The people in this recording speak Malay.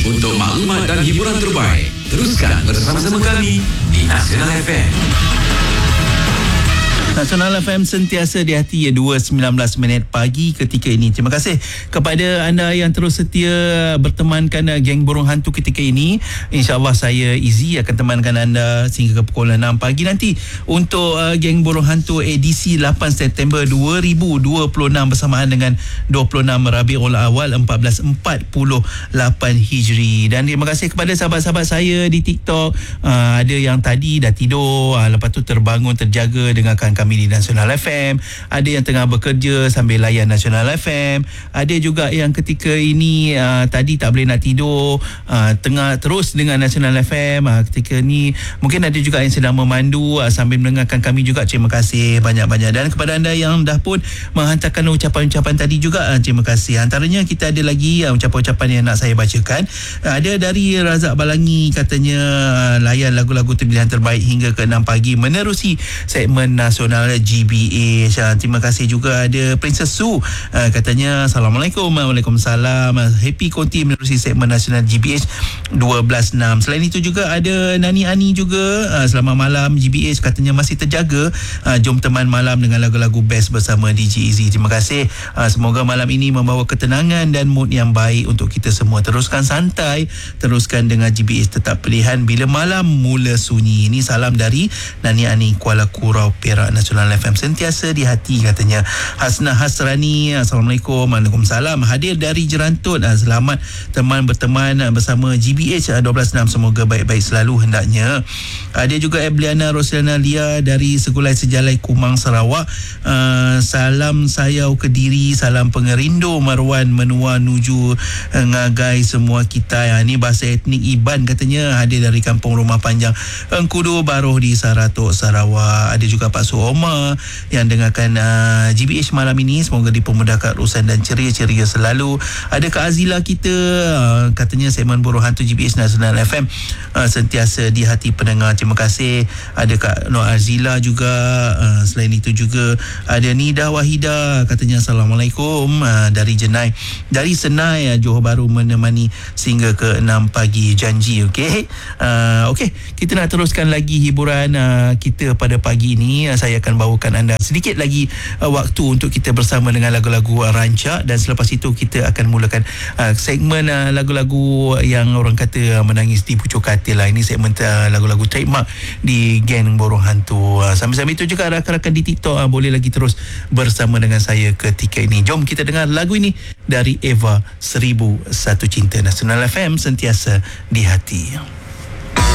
Untuk maklumat dan hiburan terbaik, teruskan bersama-sama kami di Nasional FM. Nasional FM sentiasa di hati 2.19 pagi ketika ini. Terima kasih kepada anda yang terus setia bertemankan geng Burung Hantu ketika ini. InsyaAllah saya Izzy akan temankan anda sehingga ke pukul 6 pagi nanti untuk geng Burung Hantu edisi 8 September 2026 bersamaan dengan 26 Rabiul Awal 1448 Hijri. Dan terima kasih kepada sahabat-sahabat saya di TikTok. Ada yang tadi dah tidur, lepas tu terbangun terjaga dengarkan kami di Nasional FM. Ada yang tengah bekerja sambil layan Nasional FM. Ada juga yang ketika ini tadi tak boleh nak tidur, tengah terus dengan Nasional FM. Ketika ni mungkin ada juga yang sedang memandu sambil mendengarkan kami juga. Terima kasih banyak-banyak. Dan kepada anda yang dah pun menghantarkan ucapan-ucapan tadi juga, terima kasih. Antaranya kita ada lagi ucapan-ucapan yang nak saya bacakan. Ada dari Razak Balangi, katanya layan lagu-lagu terpilihan terbaik hingga ke 6 pagi menerusi segmen Nasional GBH. Terima kasih juga. Ada Princess Su, katanya Assalamualaikum. Waalaikumsalam. Happy konti menerusi segmen Nasional GBH 12.6. Selain itu juga ada Nani Ani juga, selamat malam GBH, katanya masih terjaga. Jom teman malam dengan lagu-lagu best bersama DJ Izzy. Terima kasih. Semoga malam ini membawa ketenangan dan mood yang baik untuk kita semua. Teruskan santai, teruskan dengan GBH, tetap pilihan bila malam mula sunyi. Ini salam dari Nani Ani, Kuala Kurau, Perak. Nasional FM sentiasa di hati, katanya Hasnah Hasrani. Assalamualaikum. Waalaikumsalam. Hadir dari Jerantut. Selamat teman berteman bersama GBH 12.6. Semoga baik-baik selalu hendaknya. Ada juga Ebliana Rosliana Lia dari Segulai Sejalai Kumang, Sarawak. Salam sayau Kediri, salam pengerindu Marwan menua nuju ngagai semua kita. Ini bahasa etnik Iban, katanya hadir dari Kampung Rumah Panjang Engkudu Baruh di Saratok, Sarawak. Ada juga Pak Suoma yang dengarkan GBH malam ini. Semoga dipermudahkan urusan dan ceria-ceria selalu. Ada Kak Azila kita, katanya segmen Burung Hantu GBH Nasional FM sentiasa di hati pendengar. Terima kasih. Ada Kak Nur Azila juga. Selain itu juga ada Nida Wahida, katanya Assalamualaikum dari Jenai, dari Senai, Johor Bahru, menemani sehingga ke 6 pagi. Janji. Okey. Okey, kita nak teruskan lagi hiburan kita pada pagi ini. Saya akan bawakan anda sedikit lagi waktu untuk kita bersama dengan lagu-lagu rancak, dan selepas itu kita akan mulakan segmen lagu-lagu yang orang kata menangis di pucuk katil lah. Ini segmen lagu-lagu trademark di geng Burung Hantu. Sambil-sambil itu juga rakan-rakan di TikTok boleh lagi terus bersama dengan saya ketika ini. Jom kita dengar lagu ini dari Eva, 1001 Cinta. Nasional FM sentiasa di hati.